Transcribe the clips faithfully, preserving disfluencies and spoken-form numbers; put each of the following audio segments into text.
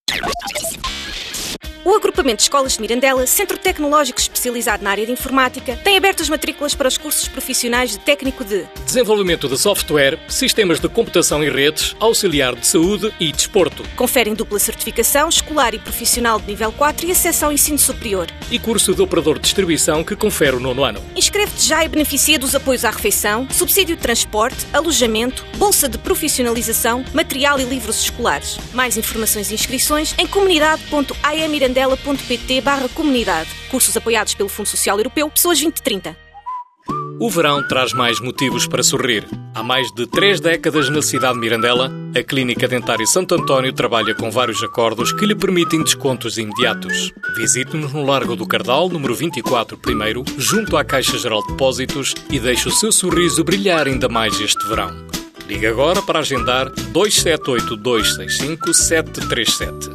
O Agrupamento de Escolas de Mirandela, centro tecnológico especializado na área de informática, tem aberto as matrículas para os cursos profissionais de técnico de desenvolvimento de software, sistemas de computação e redes, auxiliar de saúde e desporto. Conferem dupla certificação escolar e profissional de nível quatro e acesso ao ensino superior. E curso de operador de distribuição que confere o nono ano. Inscreve-te já e beneficia dos apoios à refeição, subsídio de transporte, alojamento, bolsa de profissionalização, material e livros escolares. Mais informações e inscrições em comunidade ponto a m mirandela ponto p t barra comunidade. Cursos apoiados pelo Fundo Social Europeu, Pessoas vinte trinta. O verão traz mais motivos para sorrir. Há mais de três décadas na cidade de Mirandela, a Clínica Dentária Santo António trabalha com vários acordos que lhe permitem descontos imediatos. Visite-nos no Largo do Cardal, número vinte e quatro, primeiro, junto à Caixa Geral de Depósitos e deixe o seu sorriso brilhar ainda mais este verão. Ligue agora para agendar dois sete oito, dois seis cinco, sete três sete.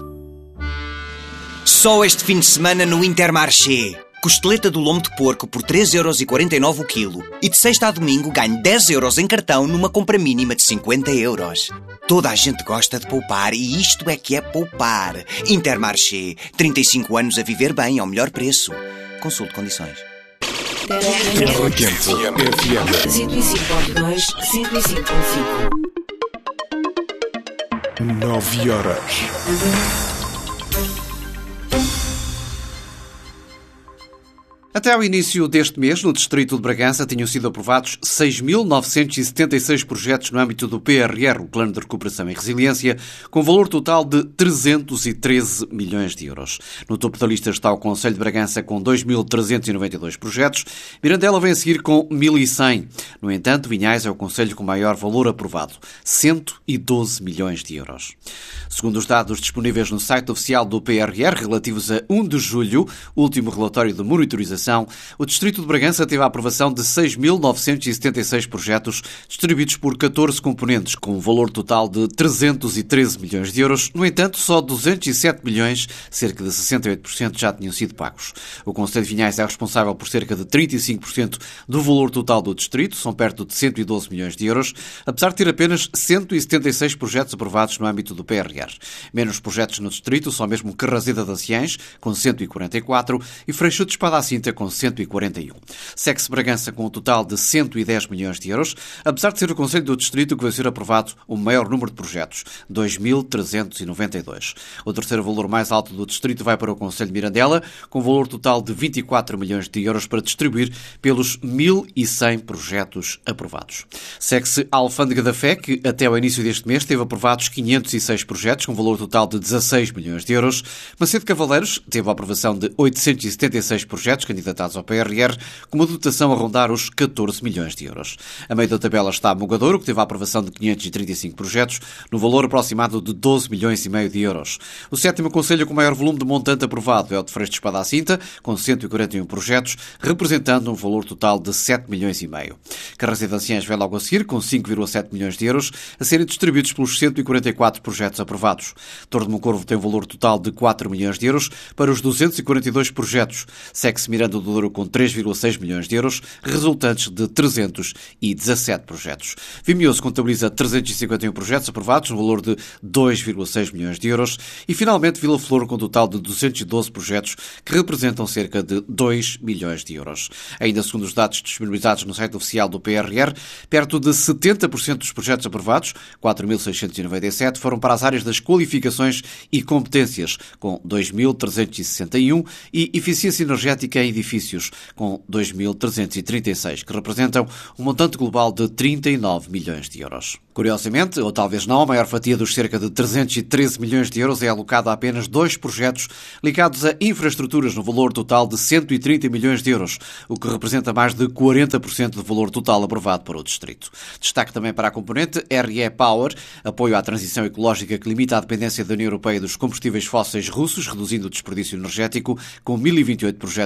Só este fim de semana no Intermarché. Costeleta do lombo de porco por três euros e quarenta e nove o quilo. E de sexta a domingo ganho dez euros em cartão numa compra mínima de cinquenta euros. Toda a gente gosta de poupar e isto é que é poupar. Intermarché. trinta e cinco anos a viver bem ao melhor preço. Consulte condições. Terra Quente F M cento e cinco ponto dois, cento e cinco ponto cinco. nove horas. Até ao início deste mês, no Distrito de Bragança, tinham sido aprovados seis mil novecentos e setenta e seis projetos no âmbito do P R R, o Plano de Recuperação e Resiliência, com valor total de trezentos e treze milhões de euros. No topo da lista está o Concelho de Bragança, com dois mil trezentos e noventa e dois projetos. Mirandela vem a seguir com mil e cem. No entanto, Vinhais é o concelho com maior valor aprovado, cento e doze milhões de euros. Segundo os dados disponíveis no site oficial do P R R, relativos a um de julho, último relatório de monitorização, o Distrito de Bragança teve a aprovação de seis mil novecentos e setenta e seis projetos distribuídos por catorze componentes, com um valor total de trezentos e treze milhões de euros. No entanto, só duzentos e sete milhões, cerca de sessenta e oito por cento, já tinham sido pagos. O Concelho de Vinhais é responsável por cerca de trinta e cinco por cento do valor total do distrito, são perto de cento e doze milhões de euros, apesar de ter apenas cento e setenta e seis projetos aprovados no âmbito do P R R. Menos projetos no distrito são mesmo Carraseda de Anciães, com cento e quarenta e quatro, e Freixo de Espada à Cinta, com cento e quarenta e um. Segue-se Bragança com um total de cento e dez milhões de euros, apesar de ser o Concelho do Distrito que vai ser aprovado o maior número de projetos, dois mil trezentos e noventa e dois. O terceiro valor mais alto do Distrito vai para o Concelho de Mirandela, com um valor total de vinte e quatro milhões de euros para distribuir pelos mil e cem projetos aprovados. Segue-se a Alfândega da Fé, que até ao início deste mês teve aprovados quinhentos e seis projetos, com um valor total de dezasseis milhões de euros. Macedo Cavaleiros teve a aprovação de oitocentos e setenta e seis projetos candidatados ao P R R, com uma dotação a rondar os catorze milhões de euros. A meio da tabela está Mogadouro, que teve a aprovação de quinhentos e trinta e cinco projetos, no valor aproximado de doze milhões e meio de euros. O sétimo concelho com maior volume de montante aprovado é o de Freixo de Espada à Cinta, com cento e quarenta e um projetos, representando um valor total de sete milhões e meio. Carraseda de Anciães vem logo a seguir, com cinco vírgula sete milhões de euros, a serem distribuídos pelos cento e quarenta e quatro projetos aprovados. Torre de Moncorvo tem um valor total de quatro milhões de euros para os duzentos e quarenta e dois projetos. Segue-se Miranda do Douro com três vírgula seis milhões de euros, resultantes de trezentos e dezassete projetos. Vimioso contabiliza trezentos e cinquenta e um projetos aprovados, no valor de dois vírgula seis milhões de euros, e finalmente Vila Flor com um total de duzentos e doze projetos, que representam cerca de dois milhões de euros. Ainda segundo os dados disponibilizados no site oficial do P R R, perto de setenta por cento dos projetos aprovados, quatro mil seiscentos e noventa e sete, foram para as áreas das qualificações e competências, com dois mil trezentos e sessenta e um, e eficiência energética em edifícios, com dois mil trezentos e trinta e seis, que representam um montante global de trinta e nove milhões de euros. Curiosamente, ou talvez não, a maior fatia dos cerca de trezentos e treze milhões de euros é alocada a apenas dois projetos ligados a infraestruturas no valor total de cento e trinta milhões de euros, o que representa mais de quarenta por cento do valor total aprovado para o distrito. Destaque também para a componente R E Power, apoio à transição ecológica que limita a dependência da União Europeia dos combustíveis fósseis russos, reduzindo o desperdício energético, com mil e vinte e oito projetos já aprovados.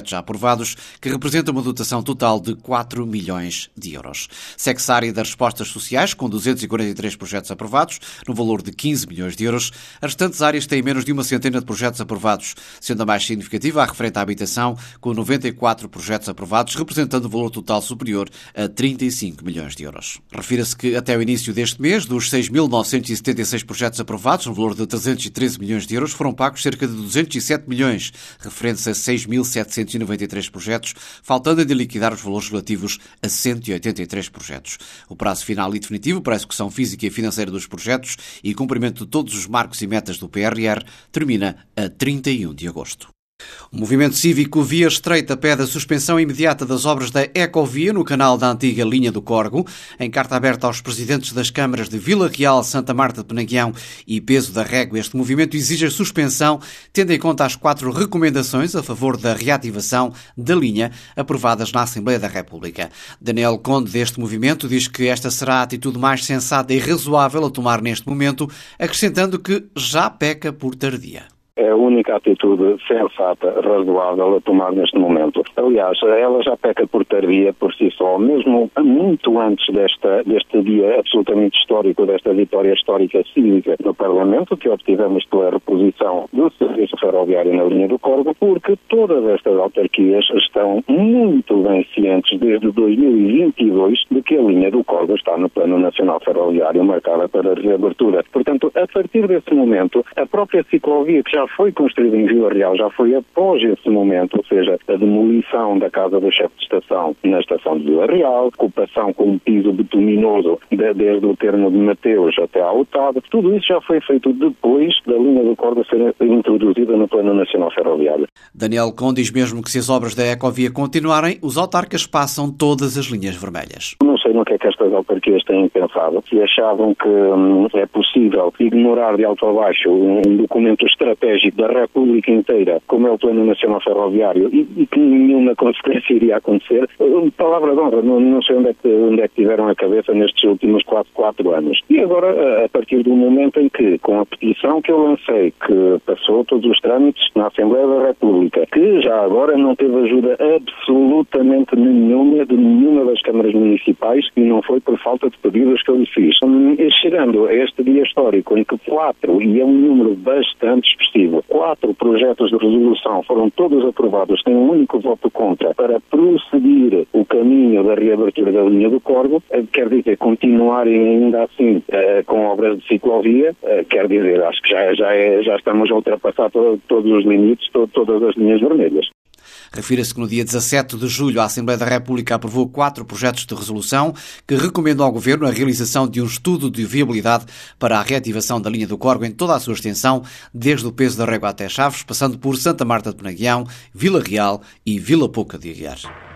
aprovados, que representa uma dotação total de quatro milhões de euros. Segue-se a área das respostas sociais, com duzentos e quarenta e três projetos aprovados, no valor de quinze milhões de euros. As restantes áreas têm menos de uma centena de projetos aprovados, sendo a mais significativa a referente à habitação, com noventa e quatro projetos aprovados, representando um valor total superior a trinta e cinco milhões de euros. Refira-se que até o início deste mês, dos seis mil novecentos e setenta e seis projetos aprovados, no valor de trezentos e treze milhões de euros, foram pagos cerca de duzentos e sete milhões, referentes a seis mil setecentos e noventa e três projetos, faltando de liquidar os valores relativos a cento e oitenta e três projetos. O prazo final e definitivo para a execução física e financeira dos projetos e cumprimento de todos os marcos e metas do P R R termina a trinta e um de agosto. O movimento cívico Via Estreita pede a suspensão imediata das obras da Ecovia no canal da antiga linha do Corgo. Em carta aberta aos presidentes das câmaras de Vila Real, Santa Marta de Penaguião e Peso da Régua, este movimento exige a suspensão, tendo em conta as quatro recomendações a favor da reativação da linha aprovadas na Assembleia da República. Daniel Conde, deste movimento, diz que esta será a atitude mais sensata e razoável a tomar neste momento, acrescentando que já peca por tardia. É a única atitude sensata, razoável a tomar neste momento. Aliás, ela já peca por tardia por si só, mesmo muito antes desta, deste dia absolutamente histórico, desta vitória histórica cívica no Parlamento, que obtivemos pela reposição do serviço ferroviário na linha do Corgo, porque todas estas autarquias estão muito bem cientes desde dois mil e vinte e dois de que a linha do Corgo está no Plano Nacional Ferroviário marcada para reabertura. Portanto, a partir desse momento, a própria ciclovia que já foi construída em Vila Real, já foi após esse momento, ou seja, a demolição da casa do chefe de estação na estação de Vila Real, ocupação com um piso bituminoso de, desde o termo de Mateus até à Otávio, tudo isso já foi feito depois da linha do Corgo ser introduzida no Plano Nacional Ferroviário. Daniel Conde diz mesmo que se as obras da Ecovia continuarem, os autarcas passam todas as linhas vermelhas. Não sei no que é que estas autarquias têm pensado, se achavam que hum, é possível ignorar de alto a baixo um documento estratégico da República inteira, como é o Plano Nacional Ferroviário, e, e que nenhuma consequência iria acontecer. Palavra de honra, não, não sei onde é, que, onde é que tiveram a cabeça nestes últimos quase quatro anos. E agora, a partir do momento em que, com a petição que eu lancei, que passou todos os trâmites na Assembleia da República, que já agora não teve ajuda absolutamente nenhuma de nenhuma das câmaras municipais, e não foi por falta de pedidos que eu lhe fiz. Chegando a este dia histórico em que quatro, e é um número bastante expressivo, quatro projetos de resolução foram todos aprovados, sem um único voto contra, para prosseguir o caminho da reabertura da linha do Corgo, quer dizer, continuarem ainda assim eh, com obras de ciclovia, eh, quer dizer, acho que já, já, é, já estamos a ultrapassar to, todos os limites, to, todas as linhas vermelhas. Refira-se que no dia dezassete de julho a Assembleia da República aprovou quatro projetos de resolução que recomendam ao Governo a realização de um estudo de viabilidade para a reativação da linha do Corgo em toda a sua extensão, desde o Peso da Régua até Chaves, passando por Santa Marta de Penaguião, Vila Real e Vila Pouca de Aguiar.